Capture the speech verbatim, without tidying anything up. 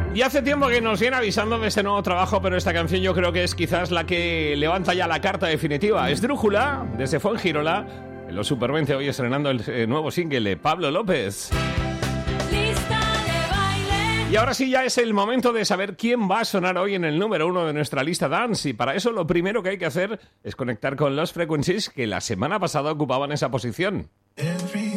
Y hace tiempo que nos viene avisando de este nuevo trabajo, pero esta canción yo creo que es quizás la que levanta ya la carta definitiva. Esdrújula, desde Fuengirola, en los Supervence, hoy estrenando el eh, nuevo single de Pablo López. Y ahora sí ya es el momento de saber quién va a sonar hoy en el número uno de nuestra lista Dance. Y para eso lo primero que hay que hacer es conectar con Lost Frequencies, que la semana pasada ocupaban esa posición. Every